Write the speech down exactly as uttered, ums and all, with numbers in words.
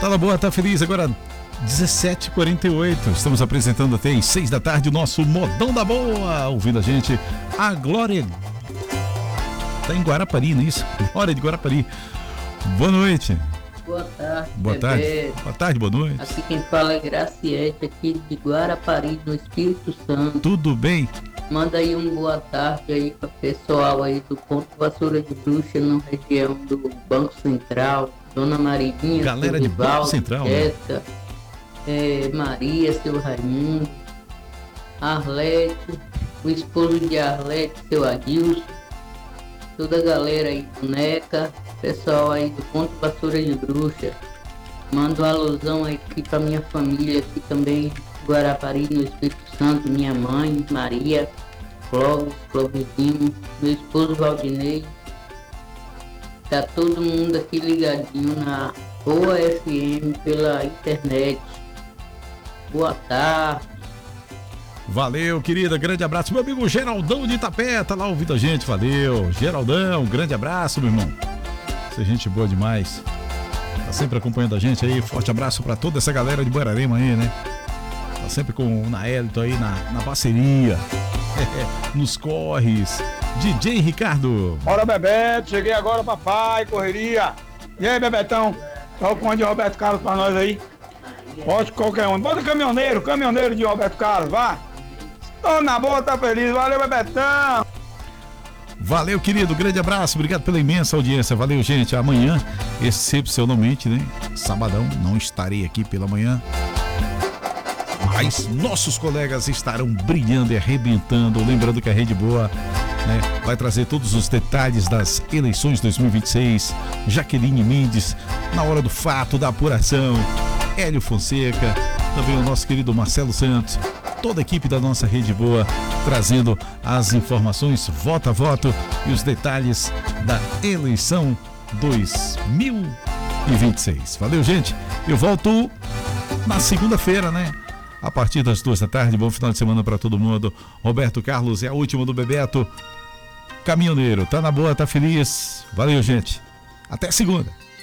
Tá na boa, tá feliz agora. dezessete e quarenta e oito. Estamos apresentando até às seis da tarde o nosso Modão da Boa. Ouvindo a gente, a Glória. Tá em Guarapari, não é isso? Glória de Guarapari. Boa noite. Boa tarde. Boa tarde. Bebê. Boa tarde, boa noite. Aqui quem fala é Graciete, aqui de Guarapari, no Espírito Santo. Tudo bem? Manda aí um boa tarde aí para pessoal aí do Ponto Vassoura de Bruxa, na região do Banco Central. Dona Maridinha, galera de Banco Central, Jéssica, né? é, Maria, seu Raimundo, Arlete, o esposo de Arlete, seu Adilson, toda a galera aí, boneca, pessoal aí do Ponto Vassoura de Bruxa. Mando uma alusão aqui pra minha família aqui também, Guarapari, no Espírito Santo, minha mãe, Maria, Clóvis, Clóvisinho, meu esposo Valdinei. Tá todo mundo aqui ligadinho na Boa F M pela internet. Boa tarde. Valeu, querida, grande abraço. Meu amigo Geraldão de Itapé, tá lá ouvindo a gente, valeu. Geraldão, grande abraço, meu irmão. Você é gente boa demais. Tá sempre acompanhando a gente aí, forte abraço pra toda essa galera de Guararema aí, né? Tá sempre com o Naelito aí na, na parceria, nos corres. D J Ricardo. Bora, Bebeto, cheguei agora, papai, correria. E aí, Bebetão, toca um de Roberto Carlos pra nós aí. Pode qualquer um. Bota caminhoneiro, caminhoneiro de Roberto Carlos, vá. Tô na boa, tá feliz. Valeu, Bebetão. Valeu, querido, grande abraço, obrigado pela imensa audiência. Valeu, gente. Amanhã, excepcionalmente, né? Sabadão, não estarei aqui pela manhã. Mas nossos colegas estarão brilhando e arrebentando. Lembrando que a Rede Boa, né, vai trazer todos os detalhes das eleições dois mil e vinte e seis. Jaqueline Mendes, na hora do fato, da apuração. Hélio Fonseca, também o nosso querido Marcelo Santos. Toda a equipe da nossa Rede Boa trazendo as informações voto a voto e os detalhes da eleição dois mil e vinte e seis. Valeu, gente. Eu volto na segunda-feira, né? A partir das duas da tarde. Bom final de semana para todo mundo. Roberto Carlos é a última do Bebeto. Caminhoneiro, tá na boa, tá feliz. Valeu, gente. Até segunda.